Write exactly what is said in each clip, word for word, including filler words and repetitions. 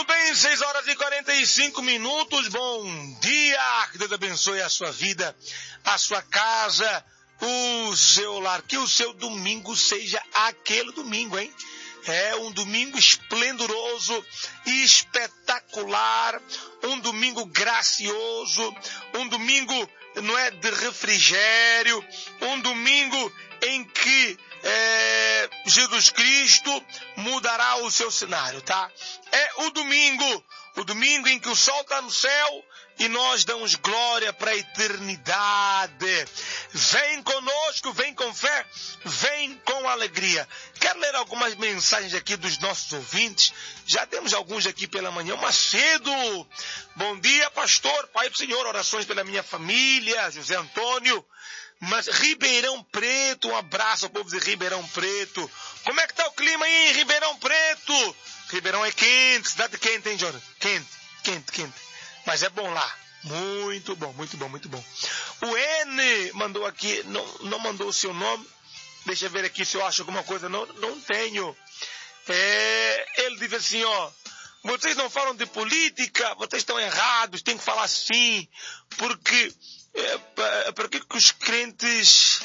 Muito bem, seis horas e quarenta e cinco minutos, bom dia, que Deus abençoe a sua vida, a sua casa, o seu lar, que o seu domingo seja aquele domingo, hein? É um domingo esplendoroso, espetacular, um domingo gracioso, um domingo, não é, de refrigério, um domingo em que é, Jesus Cristo mudará o seu cenário, tá? É o domingo, o domingo em que o sol está no céu e nós damos glória para a eternidade. Vem conosco, vem com fé, vem com alegria. Quero ler algumas mensagens aqui dos nossos ouvintes. Já temos alguns aqui pela manhã, mas cedo. Bom dia, pastor, Pai do Senhor, orações pela minha família, José Antônio. Mas Ribeirão Preto, um abraço ao povo de Ribeirão Preto. Como é que está o clima aí em Ribeirão Preto? Ribeirão é quente, cidade quente, hein, Jordan? Quente, quente, quente. Mas é bom lá. Muito bom, muito bom, muito bom. O N mandou aqui, não, não mandou o seu nome. Deixa eu ver aqui se eu acho alguma coisa. Não, não tenho. É, ele diz assim, ó. Vocês não falam de política, vocês estão errados, tem que falar assim. Porque... É, para que os crentes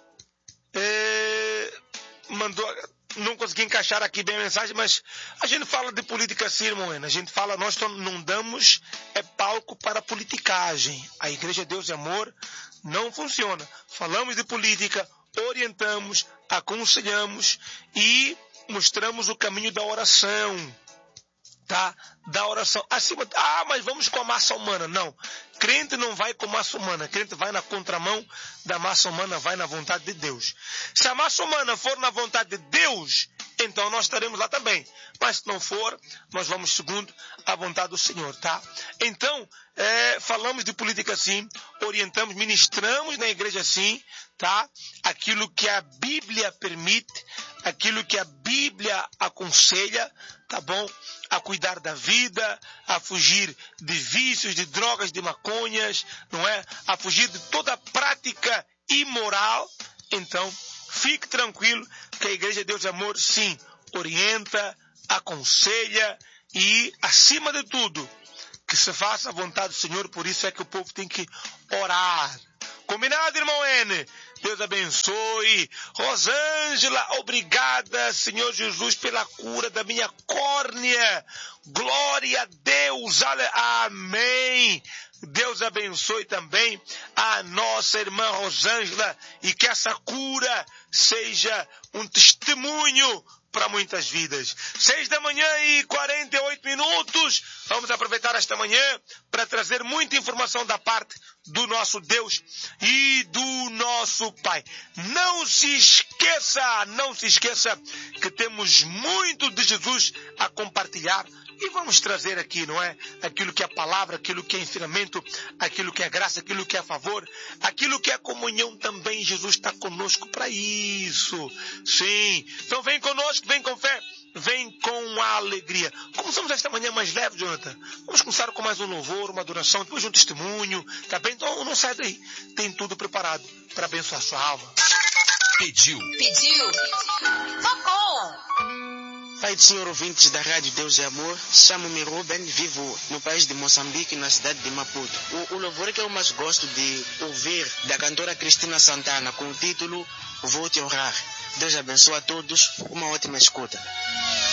é, mandou, não consegui encaixar aqui bem a mensagem, mas a gente fala de política assim, irmão, a gente fala, nós não damos é palco para politicagem. A Igreja Deus e Amor não funciona. Falamos de política, orientamos, aconselhamos e mostramos o caminho da oração. Tá? Da oração. Acima, ah, mas vamos com a massa humana. Não. Crente não vai com massa humana. Crente vai na contramão da massa humana, vai na vontade de Deus. Se a massa humana for na vontade de Deus, então nós estaremos lá também. Mas se não for, nós vamos segundo a vontade do Senhor, tá? Então, é, falamos de política assim, orientamos, ministramos na igreja assim, tá? Aquilo que a Bíblia permite, aquilo que a Bíblia aconselha, tá bom? A cuidar da vida, a fugir de vícios, de drogas, de maconhas, não é? A fugir de toda prática imoral. Então, fique tranquilo que a Igreja de Deus e Amor, sim, orienta, aconselha e, acima de tudo, que se faça a vontade do Senhor. Por isso é que o povo tem que orar. Combinado, irmão N? Deus abençoe. Rosângela, obrigada, Senhor Jesus, pela cura da minha córnea. Glória a Deus. Amém. Deus abençoe também a nossa irmã Rosângela e que essa cura seja um testemunho para muitas vidas. Seis da manhã e quarenta e oito minutos. Vamos aproveitar esta manhã para trazer muita informação da parte do nosso Deus e do nosso Pai. Não se esqueça, não se esqueça que temos muito de Jesus a compartilhar e vamos trazer aqui, não é? Aquilo que é palavra, aquilo que é ensinamento, aquilo que é graça, aquilo que é favor, aquilo que é comunhão também. Jesus está conosco para isso. Sim. Então vem conosco, vem com fé, vem com alegria. Começamos esta manhã mais leve, Jonathan. Vamos começar com mais um louvor, uma adoração, depois um testemunho, tá bem? Então não sai daí. Tem tudo preparado para abençoar sua alma. Pediu. Pediu. Tocou. Pai do Senhor, ouvintes da Rádio Deus e Amor, chamo-me Ruben, vivo no país de Moçambique, na cidade de Maputo. O, o louvor que eu mais gosto de ouvir da cantora Cristina Santana, com o título Vou Te Honrar. Deus abençoe a todos, uma ótima escuta.